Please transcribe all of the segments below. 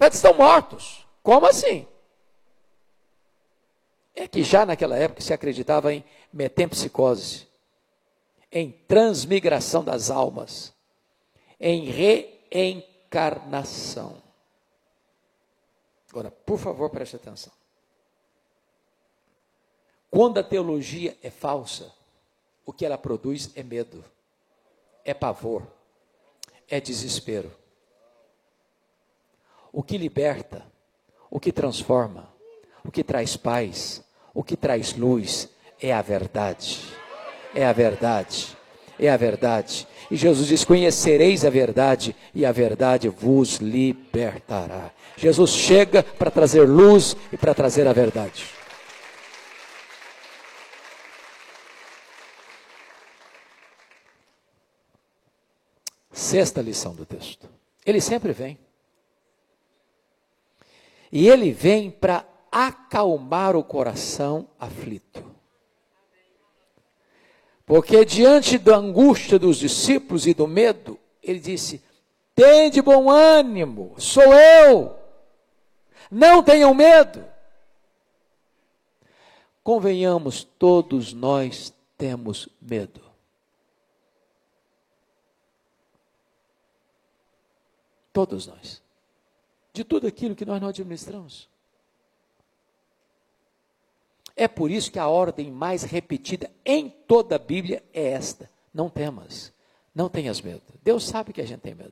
profetas estão mortos. Como assim? É que já naquela época se acreditava em metempsicose, em transmigração das almas, em reencarnação. Agora, por favor, preste atenção. Quando a teologia é falsa, o que ela produz é medo, é pavor, é desespero. O que liberta, o que transforma, o que traz paz, o que traz luz é a verdade. É a verdade. É a verdade. E Jesus diz: conhecereis a verdade e a verdade vos libertará. Jesus chega para trazer luz e para trazer a verdade. Sexta lição do texto. Ele sempre vem. E ele vem para acalmar o coração aflito. Porque diante da angústia dos discípulos e do medo, ele disse: tende bom ânimo, sou eu, não tenham medo. Convenhamos, todos nós temos medo. Todos nós. De tudo aquilo que nós não administramos. É por isso que a ordem mais repetida em toda a Bíblia é esta: não temas, não tenhas medo. Deus sabe que a gente tem medo.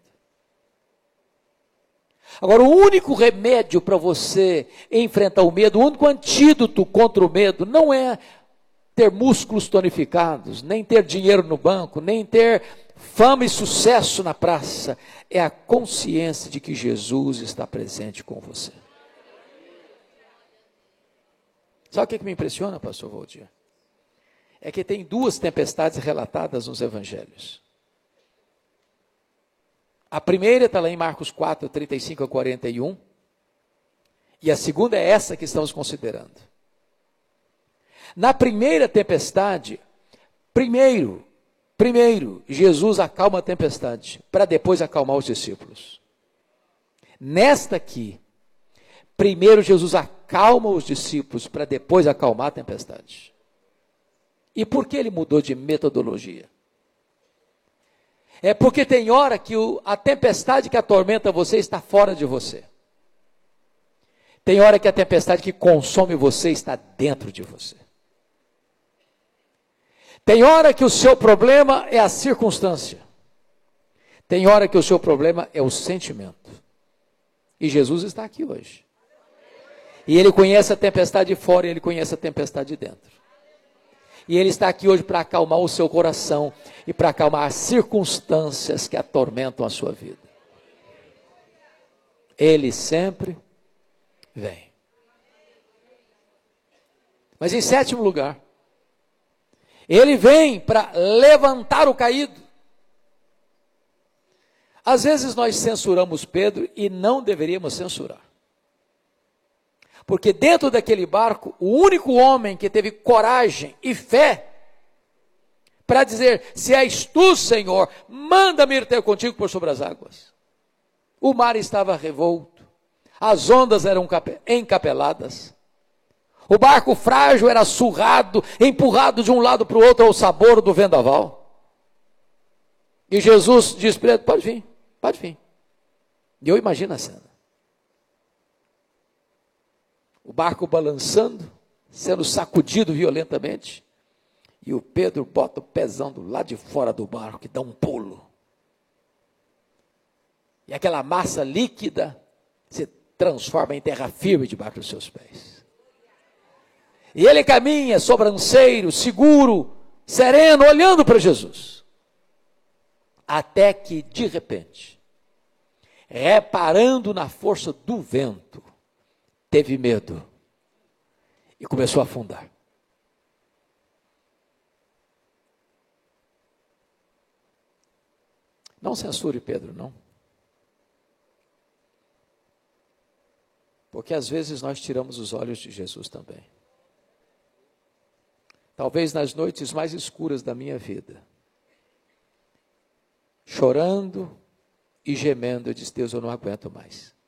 Agora, o único remédio para você enfrentar o medo, o único antídoto contra o medo, não é ter músculos tonificados, nem ter dinheiro no banco, nem ter fama e sucesso na praça, é a consciência de que Jesus está presente com você. Sabe o que me impressiona, pastor Valdir? É que tem duas tempestades relatadas nos evangelhos. A primeira está lá em Marcos 4, 35 a 41, e a segunda é essa que estamos considerando. Na primeira tempestade, primeiro, Jesus acalma a tempestade, para depois acalmar os discípulos. Nesta aqui, primeiro Jesus acalma os discípulos, para depois acalmar a tempestade. E por que ele mudou de metodologia? É porque tem hora que a tempestade que atormenta você está fora de você. Tem hora que a tempestade que consome você está dentro de você. Tem hora que o seu problema é a circunstância. Tem hora que o seu problema é o sentimento. E Jesus está aqui hoje. E ele conhece a tempestade de fora e ele conhece a tempestade de dentro. E ele está aqui hoje para acalmar o seu coração e para acalmar as circunstâncias que atormentam a sua vida. Ele sempre vem. Mas em sétimo lugar, ele vem para levantar o caído. Às vezes nós censuramos Pedro e não deveríamos censurar. Porque dentro daquele barco, o único homem que teve coragem e fé para dizer: se és tu, Senhor, manda-me ir ter contigo por sobre as águas. O mar estava revolto, as ondas eram encapeladas, o barco frágil era surrado, empurrado de um lado para o outro ao sabor do vendaval. E Jesus diz para ele: pode vir, pode vir. E eu imagino a cena. O barco balançando, sendo sacudido violentamente, e o Pedro bota o pezão do lado de fora do barco, e dá um pulo. E aquela massa líquida se transforma em terra firme debaixo dos seus pés. E ele caminha sobranceiro, seguro, sereno, olhando para Jesus. Até que, de repente, reparando na força do vento, teve medo e começou a afundar. Não censure Pedro, não. Porque às vezes nós tiramos os olhos de Jesus também. Talvez nas noites mais escuras da minha vida, chorando e gemendo, eu disse: Deus, eu não aguento mais.